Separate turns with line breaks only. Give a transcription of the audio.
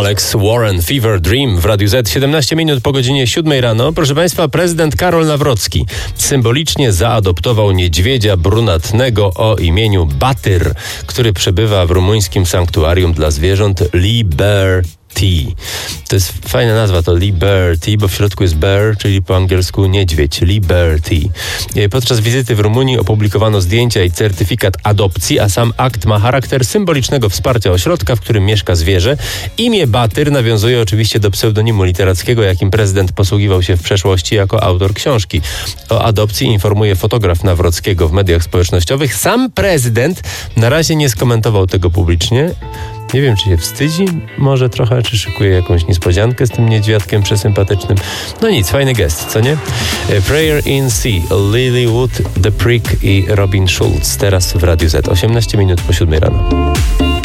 Alex Warren, Fever Dream w Radiu Z. 17 minut po godzinie 7 rano. Proszę Państwa, prezydent Karol Nawrocki symbolicznie zaadoptował niedźwiedzia brunatnego o imieniu Batyr, który przebywa w rumuńskim sanktuarium dla zwierząt Liberty. To jest fajna nazwa, to Liberty, bo w środku jest bear, czyli po angielsku niedźwiedź. Liberty. Podczas wizyty w Rumunii opublikowano zdjęcia i certyfikat adopcji, a sam akt ma charakter symbolicznego wsparcia ośrodka, w którym mieszka zwierzę. Imię Batyr nawiązuje oczywiście do pseudonimu literackiego, jakim prezydent posługiwał się w przeszłości jako autor książki. O adopcji informuje fotograf Nawrockiego w mediach społecznościowych. Sam prezydent na razie nie skomentował tego publicznie. Nie wiem, czy się wstydzi może trochę, czy szykuje jakąś niespodziankę z tym niedźwiadkiem przesympatycznym. No nic, fajny gest, co nie? Prayer in Sea, Lilywood, The Prick i Robin Schulz. Teraz w Radiu Z, 18 minut po 7 rano.